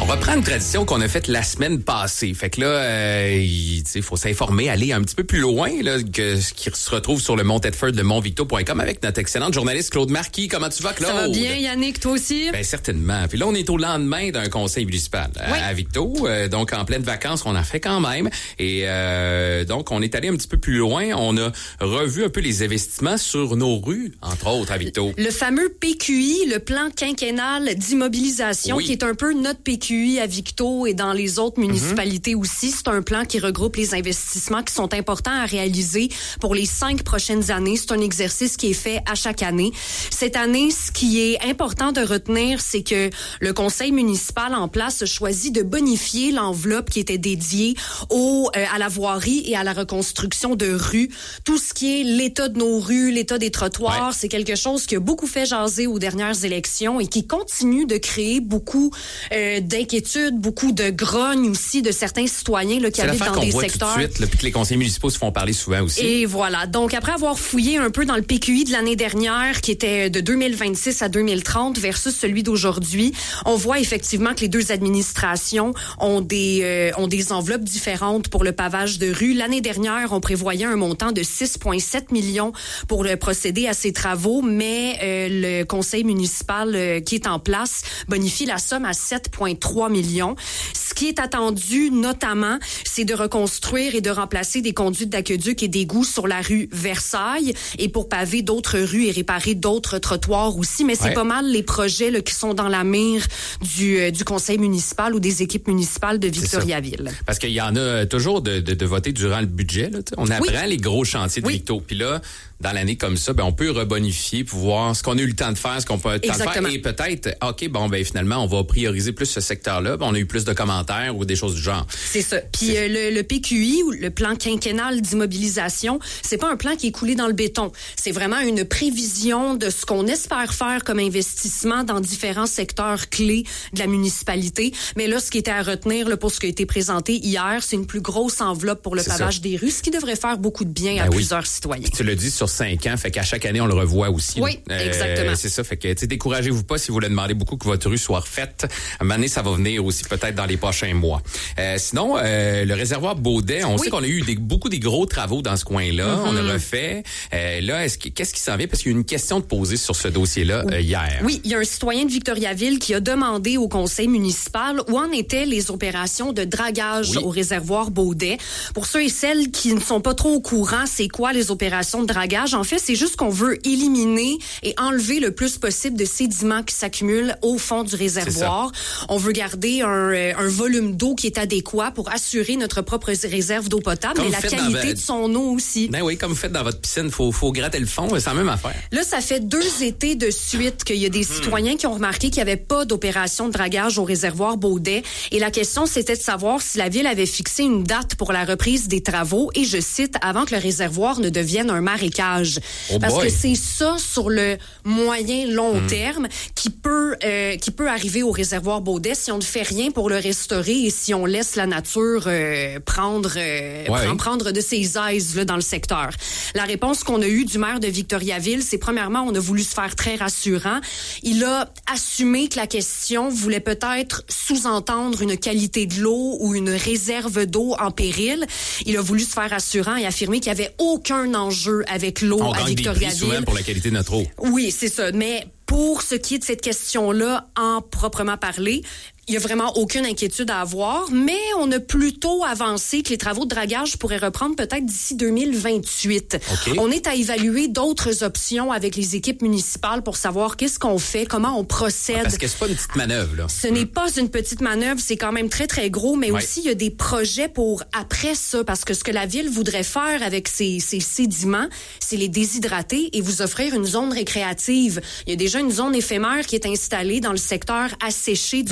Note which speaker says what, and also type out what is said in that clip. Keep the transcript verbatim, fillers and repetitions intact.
Speaker 1: reprend une tradition qu'on a faite la semaine passée. Fait que là, euh, il faut s'informer, aller un petit peu plus loin là, que ce qui se retrouve sur le Mont Tedford, le mont victo point com avec notre excellente journaliste Claude Marquis. Comment tu vas, Claude?
Speaker 2: Ça va bien, Yannick, toi aussi?
Speaker 1: Bien, certainement. Puis là, on est au lendemain d'un conseil municipal à,
Speaker 2: oui.
Speaker 1: à Victo. Euh, donc, en pleine vacances, on en fait quand même. Et euh, donc, on est allé un petit peu plus loin. On a revu un peu les investissements sur nos rues, entre autres, à Victo.
Speaker 2: Le fameux P Q I, le plan quinquennal d'immobilisation,
Speaker 1: oui.
Speaker 2: qui est un peu notre P Q I à Victo et dans les autres municipalités mm-hmm. aussi. C'est un plan qui regroupe les investissements qui sont importants à réaliser pour les cinq prochaines années. C'est un exercice qui est fait à chaque année. Cette année, ce qui est important de retenir, c'est que le conseil municipal en place a choisi de bonifier l'enveloppe qui était dédiée au, euh, à la voirie et à la reconstruction de rues. Tout ce qui est l'état de nos rues, l'état des trottoirs, ouais. c'est quelque chose qui a beaucoup fait jaser aux dernières élections et qui continue de créer beaucoup euh, d'inquiétudes, beaucoup de grogne aussi de certains citoyens là, qui habitent dans des secteurs.
Speaker 1: Tout de suite, là, puis que les conseillers municipaux se font parler souvent aussi.
Speaker 2: Et voilà. Donc, après avoir fouillé un peu dans le P Q I de l'année dernière, qui était de deux mille vingt-six à deux mille trente versus celui d'aujourd'hui, on voit effectivement que les deux administrations ont des euh, ont des enveloppes différentes pour le pavage de rue. L'année dernière, on prévoyait un montant de six virgule sept millions pour le procéder à ces travaux, mais euh, le conseil municipal euh, qui est en place bonifie la somme à sept virgule trois millions. Ce qui est attendu, notamment, c'est de reconstruire et de remplacer des conduites d'aqueduc et d'égouts sur la rue Versailles et pour paver d'autres rues et réparer d'autres trottoirs aussi. Mais c'est ouais. pas mal les projets là, qui sont dans la mire du, euh, du conseil municipal ou des équipes municipales de Victoriaville.
Speaker 1: Parce qu'il y en a toujours de, de, de voter durant le budget. Là, on apprend oui. les gros chantiers de oui. Victo. Puis là, dans l'année comme ça, ben on peut rebonifier pour voir ce qu'on a eu le temps de faire, ce qu'on peut eu le temps de faire. Et peut-être, OK, bon, ben finalement, on va prioriser plus ce secteur-là. Ben, on a eu plus de commentaires ou des choses du genre.
Speaker 2: C'est ça. Puis euh, le, le P Q I, ou le plan quinquennal d'immobilisation, c'est pas un plan qui est coulé dans le béton. C'est vraiment une prévision de ce qu'on espère faire comme investissement dans différents secteurs clés de la municipalité. Mais là, ce qui était à retenir là, pour ce qui a été présenté hier, c'est une plus grosse enveloppe pour le c'est pavage ça. des rues, ce qui devrait faire beaucoup de bien ben à oui. plusieurs citoyens.
Speaker 1: Puis tu le dis sur cinq ans, fait qu'à chaque année, on le revoit aussi.
Speaker 2: Oui, euh, exactement.
Speaker 1: C'est ça, fait que, tu sais, découragez-vous pas si vous le demandez beaucoup que votre rue soit refaite. À un moment donné, ça va venir aussi peut-être dans les prochains mois. Euh, sinon, euh, le réservoir Baudet, on oui. sait qu'on a eu des, beaucoup des gros travaux dans ce coin-là. Mm-hmm. On a refait. Euh, là, est-ce que, qu'est-ce qui s'en vient? Parce qu'il y a une question de poser sur ce dossier-là
Speaker 2: oui.
Speaker 1: euh, hier.
Speaker 2: Oui, il y a un citoyen de Victoriaville qui a demandé au conseil municipal où en étaient les opérations de dragage oui. au réservoir Baudet. Pour ceux et celles qui ne sont pas trop au courant, c'est quoi les opérations de dragage? En fait, c'est juste qu'on veut éliminer et enlever le plus possible de sédiments qui s'accumulent au fond du réservoir. On veut garder un, un volume d'eau qui est adéquat pour assurer notre propre réserve d'eau potable et la qualité de son eau aussi.
Speaker 1: Ben oui, comme vous faites dans votre piscine, faut faut gratter le fond, c'est la même affaire.
Speaker 2: Là, ça fait deux étés de suite qu'il y a des mmh. citoyens qui ont remarqué qu'il n'y avait pas d'opération de dragage au réservoir Baudet. Et la question, c'était de savoir si la ville avait fixé une date pour la reprise des travaux et, je cite, avant que le réservoir ne devienne un marécage.
Speaker 1: Oh
Speaker 2: Parce
Speaker 1: boy.
Speaker 2: que c'est ça, sur le moyen long mmh. terme, qui peut euh, qui peut arriver au réservoir Baudet si on ne fait rien pour le restaurer et si on laisse la nature euh, prendre euh, ouais. prendre, prendre de ses aises là, dans le secteur. La réponse qu'on a eue du maire de Victoriaville, c'est premièrement, on a voulu se faire très rassurant. Il a assumé que la question voulait peut-être sous-entendre une qualité de l'eau ou une réserve d'eau en péril. Il a voulu se faire rassurant et affirmer qu'il n'y avait aucun enjeu avec l'eau
Speaker 1: on
Speaker 2: à Victoriaville.
Speaker 1: Souvent pour la qualité de notre eau.
Speaker 2: Oui, c'est ça. Mais pour ce qui est de cette question-là, en proprement parler, il y a vraiment aucune inquiétude à avoir, mais on a plutôt avancé que les travaux de dragage pourraient reprendre peut-être d'ici deux mille vingt-huit. Okay. On est à évaluer d'autres options avec les équipes municipales pour savoir qu'est-ce qu'on fait, comment on procède. Ouais,
Speaker 1: parce que c'est pas une petite manœuvre, là.
Speaker 2: Ce mmh. n'est pas une petite manœuvre, c'est quand même très, très gros, mais ouais. aussi il y a des projets pour après ça, parce que ce que la ville voudrait faire avec ces, ces sédiments, c'est les déshydrater et vous offrir une zone récréative. Il y a déjà une zone éphémère qui est installée dans le secteur asséché du